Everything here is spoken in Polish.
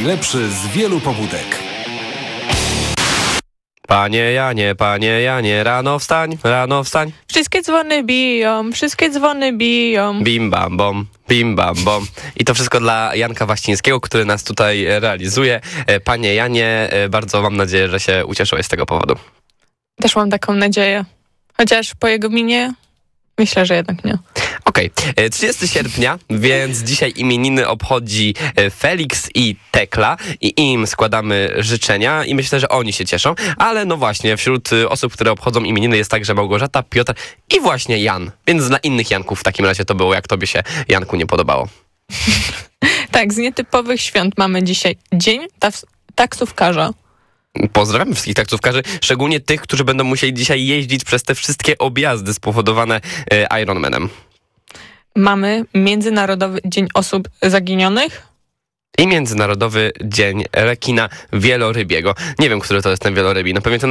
najlepszy z wielu pobudek. Panie Janie, rano wstań. Wszystkie dzwony biją. Bim bam bom. I to wszystko dla Janka Waścińskiego, który nas tutaj realizuje. Panie Janie, bardzo mam nadzieję, że się ucieszyłeś z tego powodu. Też mam taką nadzieję. Chociaż po jego minie myślę, że jednak nie. Okej, 30 sierpnia, więc dzisiaj imieniny obchodzi Felix i Tekla i im składamy życzenia i myślę, że oni się cieszą, ale no właśnie, wśród osób, które obchodzą imieniny jest także Małgorzata, Piotr i właśnie Jan, więc dla innych Janków w takim razie to było, jak tobie się, Janku, nie podobało. Tak, z nietypowych świąt mamy dzisiaj Dzień Taksówkarza. Pozdrawiam wszystkich taksówkarzy, szczególnie tych, którzy będą musieli dzisiaj jeździć przez te wszystkie objazdy spowodowane Ironmanem. Mamy Międzynarodowy Dzień Osób Zaginionych. I Międzynarodowy Dzień Rekina Wielorybiego. Nie wiem, który to jest ten wielorybi. No pewnie ten